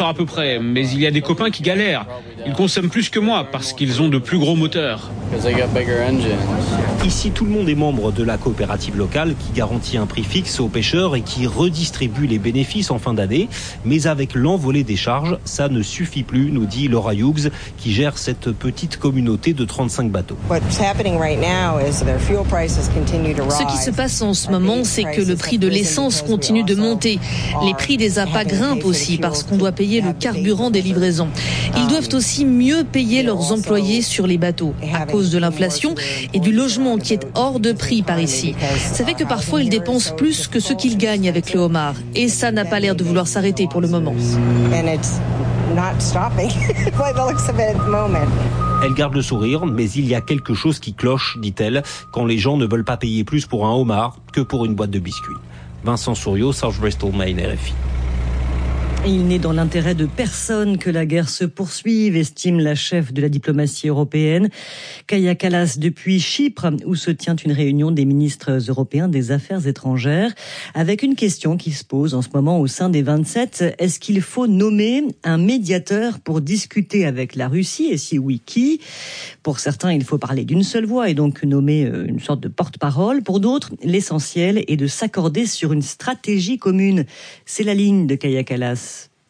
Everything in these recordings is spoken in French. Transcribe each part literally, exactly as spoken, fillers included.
litres à peu près, mais il y a des copains qui galèrent. Ils consomment plus que moi parce qu'ils ont de plus gros moteurs. Ici, tout le monde est membre de la coopérative locale qui garantit un prix fixe aux pêcheurs et qui redistribue les bénéfices en fin d'année. Mais avec l'envolée des charges, ça ne suffit plus, nous dit Laura Hughes, qui gère cette petite communauté de trente-cinq bateaux. Ce qui se passe en ce moment, c'est que le prix de l'essence continue de monter. Les prix des appâts grimpent aussi parce qu'on doit payer le carburant des livraisons. Ils doivent aussi mieux payer leurs employés sur les bateaux à cause de l'inflation et du logement qui est hors de prix par ici. Ça fait que parfois ils dépensent plus que ce qu'ils gagnent avec le homard. Et ça n'a pas l'air de vouloir s'arrêter pour le moment. Elle garde le sourire, mais il y a quelque chose qui cloche, dit-elle, quand les gens ne veulent pas payer plus pour un homard que pour une boîte de biscuits. Vincent Souriau, South Bristol, Maine, R F I. Il n'est dans l'intérêt de personne que la guerre se poursuive, estime la chef de la diplomatie européenne. Kaja Kallas depuis Chypre, où se tient une réunion des ministres européens des Affaires étrangères, avec une question qui se pose en ce moment au sein des vingt-sept. Est-ce qu'il faut nommer un médiateur pour discuter avec la Russie? Et si oui, qui? Pour certains, il faut parler d'une seule voix et donc nommer une sorte de porte-parole. Pour d'autres, l'essentiel est de s'accorder sur une stratégie commune. C'est la ligne de Kaja Kallas.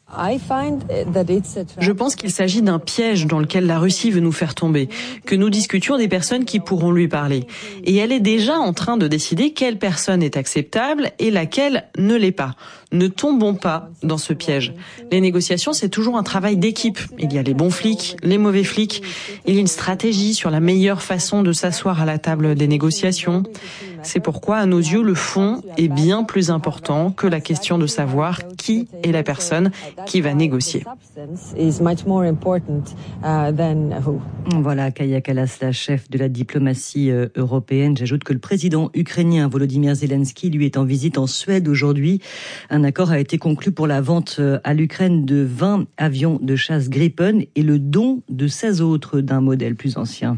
Je pense qu'il s'agit d'un piège dans lequel la Russie veut nous faire tomber, que nous discutions des personnes qui pourront lui parler. Et elle est déjà en train de décider quelle personne est acceptable et laquelle ne l'est pas. Ne tombons pas dans ce piège. Les négociations, c'est toujours un travail d'équipe. Il y a les bons flics, les mauvais flics. Il y a une stratégie sur la meilleure façon de s'asseoir à la table des négociations. C'est pourquoi, à nos yeux, le fond est bien plus important que la question de savoir qui est la personne qui va négocier. Voilà, Kaja Kallas, la chef de la diplomatie européenne. J'ajoute que le président ukrainien Volodymyr Zelensky, lui, est en visite en Suède aujourd'hui. Un accord a été conclu pour la vente à l'Ukraine de vingt avions de chasse Gripen et le don de seize autres d'un modèle plus ancien.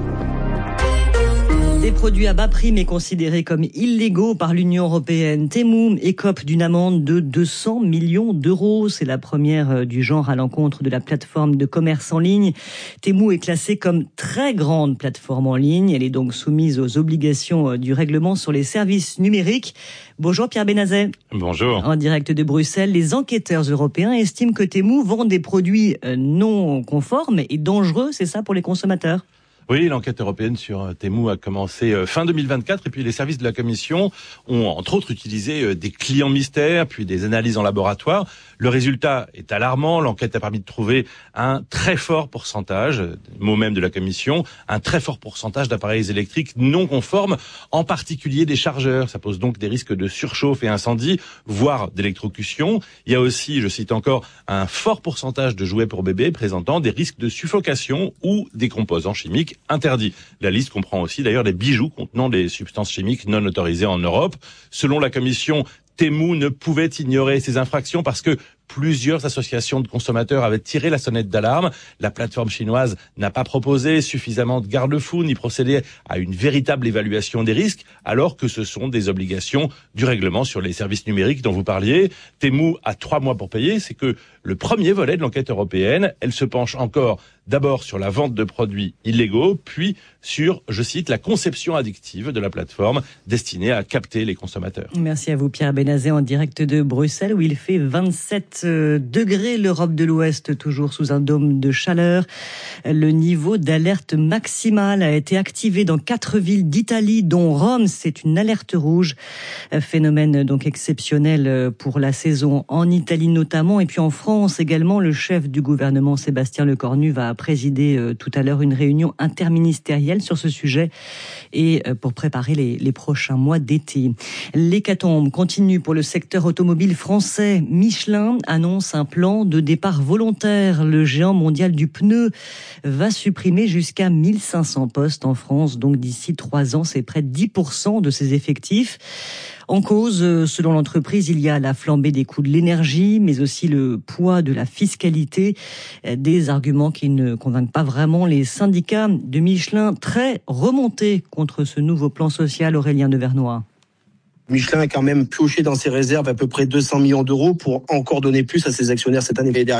Des produits à bas prix mais considérés comme illégaux par l'Union européenne. Temu écope d'une amende de deux cents millions d'euros. C'est la première du genre à l'encontre de la plateforme de commerce en ligne. Temu est classée comme très grande plateforme en ligne. Elle est donc soumise aux obligations du règlement sur les services numériques. Bonjour Pierre Benazet. Bonjour. En direct de Bruxelles, les enquêteurs européens estiment que Temu vend des produits non conformes et dangereux. C'est ça pour les consommateurs ? Oui, l'enquête européenne sur Temu a commencé fin deux mille vingt-quatre et puis les services de la Commission ont entre autres utilisé des clients mystères puis des analyses en laboratoire. Le résultat est alarmant. L'enquête a permis de trouver un très fort pourcentage, mot même de la Commission, un très fort pourcentage d'appareils électriques non conformes, en particulier des chargeurs. Ça pose donc des risques de surchauffe et incendie, voire d'électrocution. Il y a aussi, je cite encore, un fort pourcentage de jouets pour bébés présentant des risques de suffocation ou des composants chimiques interdit. La liste comprend aussi d'ailleurs les bijoux contenant des substances chimiques non autorisées en Europe. Selon la Commission, Temu ne pouvait ignorer ces infractions parce que plusieurs associations de consommateurs avaient tiré la sonnette d'alarme. La plateforme chinoise n'a pas proposé suffisamment de garde-fous ni procédé à une véritable évaluation des risques, alors que ce sont des obligations du règlement sur les services numériques dont vous parliez. Temu a trois mois pour payer. C'est que le premier volet de l'enquête européenne, elle se penche encore d'abord sur la vente de produits illégaux, puis sur, je cite, la conception addictive de la plateforme destinée à capter les consommateurs. Merci à vous Pierre Benazet en direct de Bruxelles où il fait vingt-sept degrés. L'Europe de l'Ouest toujours sous un dôme de chaleur. Le niveau d'alerte maximale a été activé dans quatre villes d'Italie dont Rome. C'est une alerte rouge. Phénomène donc exceptionnel pour la saison en Italie notamment et puis en France également. Le chef du gouvernement Sébastien Lecornu va présider tout à l'heure une réunion interministérielle sur ce sujet et pour préparer les, les prochains mois d'été. L'hécatombe continue pour le secteur automobile français. Michelin annonce un plan de départ volontaire. Le géant mondial du pneu va supprimer jusqu'à mille cinq cents postes en France. Donc d'ici trois ans, c'est près de dix pour cent de ses effectifs. En cause, selon l'entreprise, il y a la flambée des coûts de l'énergie, mais aussi le poids de la fiscalité. Des arguments qui ne convainquent pas vraiment les syndicats de Michelin, très remontés contre ce nouveau plan social. Aurélien Devernois. Michelin a quand même pioché dans ses réserves à peu près deux cents millions d'euros pour encore donner plus à ses actionnaires cette année.